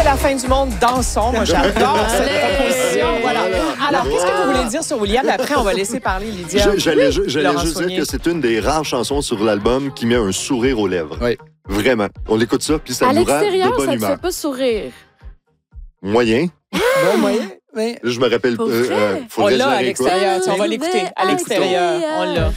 la fin du monde, dansons. Moi, j'adore cette proposition. Voilà. Alors, qu'est-ce que vous voulez dire sur William? Après, on va laisser parler Lydia. J'allais juste Saunier. dire que c'est une des rares chansons sur l'album qui met un sourire aux lèvres. Oui. Vraiment. On écoute ça, puis ça À nous rend de l'extérieur, bonne ça te humeur. fait pas sourire. Moyen. Bon moyen, mais... Je me rappelle. Pour vrai? On Faudrait l'a à gérer, quoi. l'extérieur. On va l'écouter à l'extérieur. On l'a.